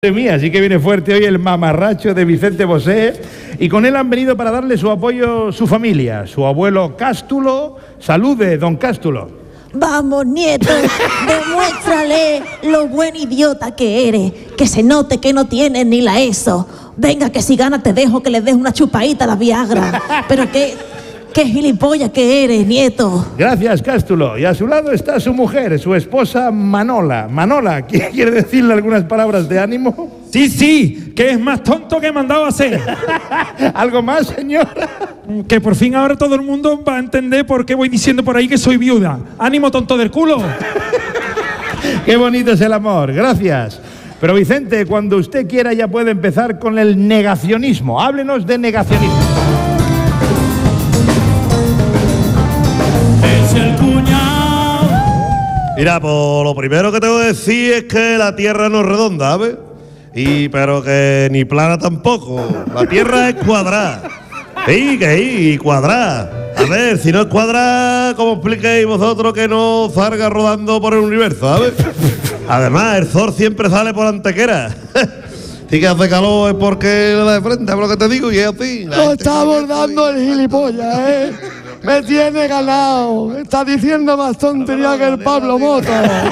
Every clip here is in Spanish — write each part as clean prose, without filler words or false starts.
Madre mía, sí que viene fuerte hoy el mamarracho de Vicente Bosé, y con él han venido para darle su apoyo su familia, su abuelo Cástulo. Salude, don Cástulo. Vamos, nieto, demuéstrale lo buen idiota que eres, que se note que no tienes ni la ESO. Venga, que si gana te dejo que le des una chupadita a la Viagra. Pero qué gilipollas que eres, nieto. Gracias, Cástulo. Y a su lado está su mujer, su esposa Manola. Manola, ¿quiere decirle algunas palabras de ánimo? Sí, que es más tonto que mandado a hacer. ¿Algo más, señor? Que por fin ahora todo el mundo va a entender por qué voy diciendo por ahí que soy viuda. ¡Ánimo, tonto del culo! Qué bonito es el amor, gracias. Pero Vicente, cuando usted quiera ya puede empezar con el negacionismo. Háblenos de negacionismo. Es el cuñado. Mira, pues lo primero que tengo que decir es que la Tierra no es redonda, ¿sabes? Pero que ni plana tampoco. La Tierra es cuadrada. Y cuadrada. A ver, si no es cuadrada, ¿cómo explicáis vosotros que no salga rodando por el universo, ¿sabes? Además, el sol siempre sale por Antequera. Si que hace calor es porque la de frente, es lo que te digo, y es así. No está abordando el gilipollas, ¿eh? Me tiene ganado. Está diciendo más tontería que el Pablo Motta.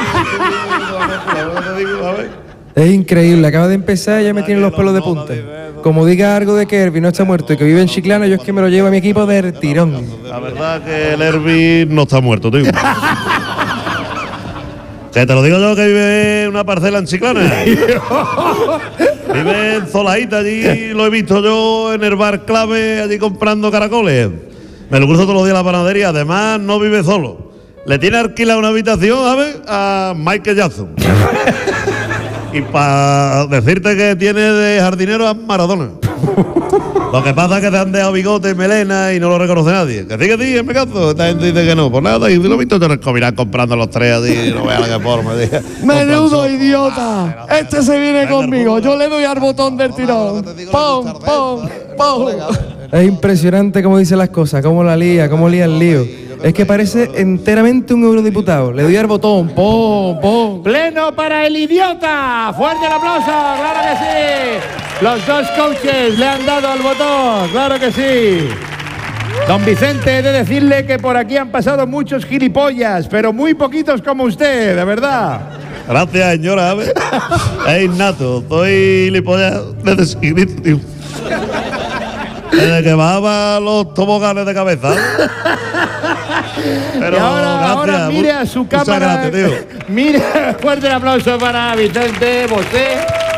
Es increíble, acaba de empezar y ya me tienen los pelos de punta. Como diga algo de que Herbie no está muerto y que vive en Chiclana, yo es que me lo llevo a mi equipo del tirón. La verdad que el Herbie no está muerto, tío. Que te lo digo yo, que vive en una parcela en Chiclana. Vive en Zolaíta, allí lo he visto yo en el bar Clave, allí comprando caracoles. Me lo cruzo todos los días a la panadería. Además, no vive solo. Le tiene alquilada una habitación, ¿sabes? A Michael Jackson. Y para decirte que tiene de jardinero a Maradona. Lo que pasa es que te han dejado bigote, melena y no lo reconoce nadie. Que sí, en mi caso. Esta gente dice que no. Pues nada, y lo he visto yo en el Comirán comprando los tres así, no veas la que forma. Menudo idiota. Este se viene conmigo. Yo le doy al botón del tirón. ¡Pum, pum, pum! Es impresionante cómo dice las cosas, cómo la lía, cómo lía el lío. Es que parece enteramente un eurodiputado. Le doy al botón, ¡pum, pum! ¡Pleno para el idiota! ¡Fuerte el aplauso! ¡Claro que sí! Los dos coaches le han dado al botón, ¡claro que sí! Don Vicente, he de decirle que por aquí han pasado muchos gilipollas, pero muy poquitos como usted, de verdad. Gracias, señora. Es innato. Soy gilipollas desde chiquitito. Desde que bajaba los toboganes de cabeza. Pero y ahora mire a su cámara. Gracias, tío. Mire, fuerte el aplauso para Vicente Bosé.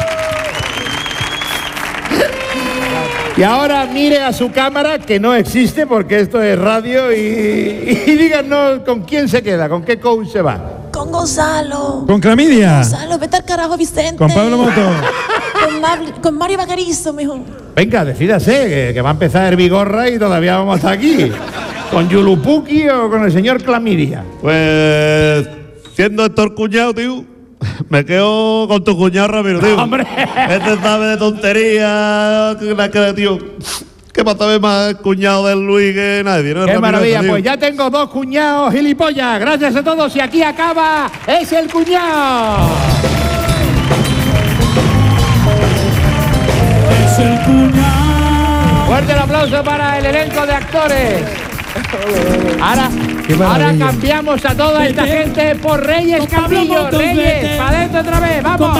Y ahora mire a su cámara, que no existe porque esto es radio, y díganos con quién se queda, con qué coach se va. Con Gonzalo. ¿Con Clamidia? Gonzalo, vete al carajo, Vicente. ¿Con Pablo Moto? Con Mario Vaquerizo, mijo. Venga, decídase, que va a empezar el Vigorra y todavía vamos hasta aquí. ¿Con Yulupuki o con el señor Clamidia? Pues, siendo Héctor cuñado, tío, me quedo con tu cuñado Ramiro, tío. ¡Hombre! Este sabe de tontería, tío. Que para saber más cuñado del Luis que nadie, ¿no? ¡Qué maravilla! Pues ya tengo dos cuñados gilipollas. Gracias a todos y aquí acaba Es el Cuñado. Es el cuñado. Fuerte el aplauso para el elenco de actores. Ahora cambiamos a toda esta gente por Reyes Camillo. Reyes, para adentro otra vez, vamos.